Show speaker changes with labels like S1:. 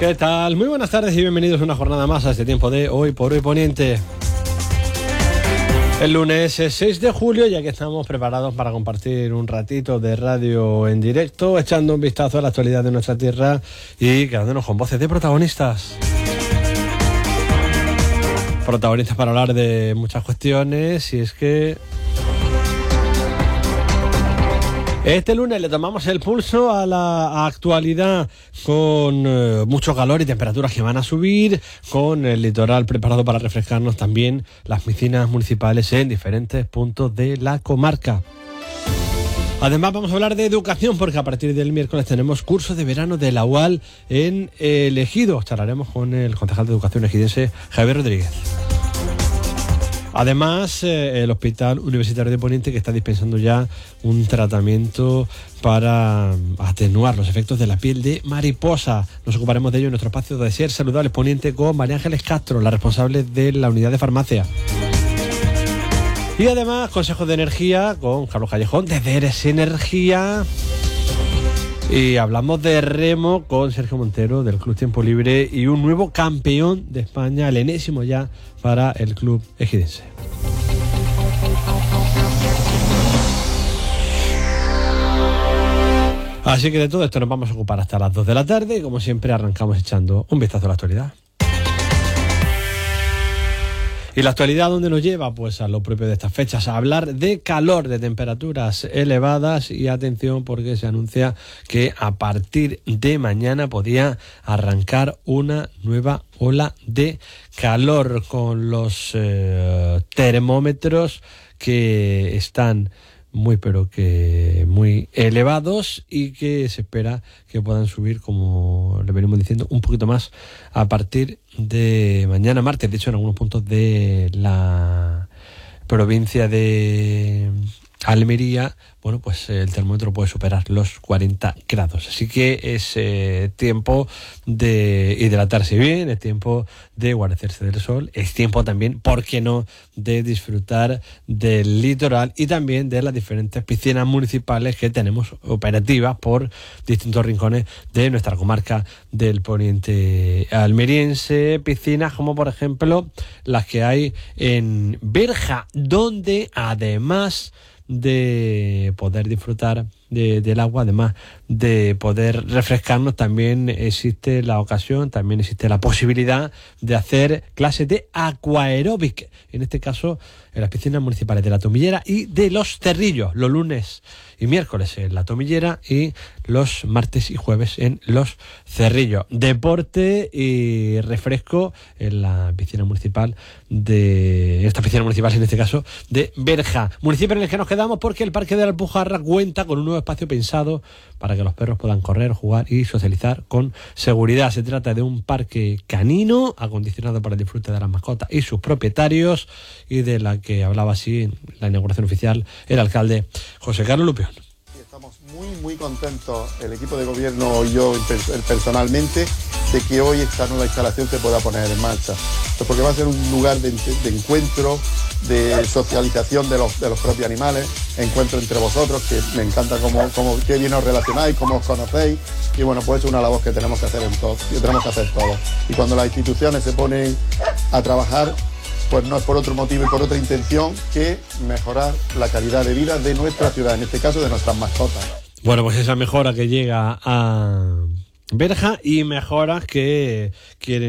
S1: ¿Qué tal? Muy buenas tardes y bienvenidos una jornada más a este tiempo de Hoy por Hoy Poniente. El lunes es 6 de julio, ya que estamos preparados para compartir un ratito de radio en directo, echando un vistazo a la actualidad de nuestra tierra y quedándonos con voces de protagonistas. Protagonistas para hablar de muchas cuestiones, y es que este lunes le tomamos el pulso a la actualidad con mucho calor y temperaturas que van a subir, con el litoral preparado para refrescarnos, también las piscinas municipales en diferentes puntos de la comarca. Además vamos a hablar de educación, porque a partir del miércoles tenemos curso de verano de la UAL en El Ejido. Charlaremos con el concejal de Educación ejidense, Javier Rodríguez. Además, el Hospital Universitario de Poniente, que está dispensando ya un tratamiento para atenuar los efectos de la piel de mariposa. Nos ocuparemos de ello en nuestro espacio de Ser Saludables Poniente con María Ángeles Castro, la responsable de la unidad de farmacia. Y además, consejos de energía con Carlos Callejón, desde Eres Energía. Y hablamos de remo con Sergio Montero del Club Tiempo Libre y un nuevo campeón de España, el enésimo ya para el club ejidense. Así que de todo esto nos vamos a ocupar hasta las 2 de la tarde y, como siempre, arrancamos echando un vistazo a la actualidad. ¿Y la actualidad dónde nos lleva? Pues a lo propio de estas fechas, a hablar de calor, de temperaturas elevadas, y atención porque se anuncia que a partir de mañana podía arrancar una nueva ola de calor con los termómetros que están muy elevados y que se espera que puedan subir, como le venimos diciendo, un poquito más a partir de mañana martes. De hecho, en algunos puntos de la provincia de Almería, bueno, pues el termómetro puede superar los 40 grados. Así que es tiempo de hidratarse bien, es tiempo de guarecerse del sol, es tiempo también, ¿por qué no?, de disfrutar del litoral y también de las diferentes piscinas municipales que tenemos operativas por distintos rincones de nuestra comarca del poniente almeriense. Piscinas como, por ejemplo, las que hay en Berja, donde además de poder disfrutar del agua, además de poder refrescarnos, también existe la ocasión, también existe la posibilidad de hacer clases de aquaeróbic, en este caso en las piscinas municipales de La Tomillera y de Los Cerrillos, los lunes y miércoles en La Tomillera y los martes y jueves en Los Cerrillos. Deporte y refresco en la piscina municipal en este caso de Berja, municipio en el que nos quedamos porque el Parque de la Alpujarra cuenta con un nuevo espacio pensado para que los perros puedan correr, jugar y socializar con seguridad. Se trata de un parque canino acondicionado para el disfrute de las mascotas y sus propietarios, y de la que hablaba así en la inauguración oficial el alcalde José Carlos Lupión.
S2: Estamos muy contentos, el equipo de gobierno y yo personalmente, de que hoy esta nueva instalación se pueda poner en marcha. Pues porque va a ser un lugar de encuentro, de socialización de los propios animales, encuentro entre vosotros, que me encanta qué bien os relacionáis, cómo os conocéis, y bueno, pues es una labor que tenemos que hacer todos. Y cuando las instituciones se ponen a trabajar, pues no es por otro motivo y por otra intención que mejorar la calidad de vida de nuestra ciudad, en este caso de nuestras mascotas.
S1: Bueno, pues esa mejora que llega a Berja y mejoras que quieren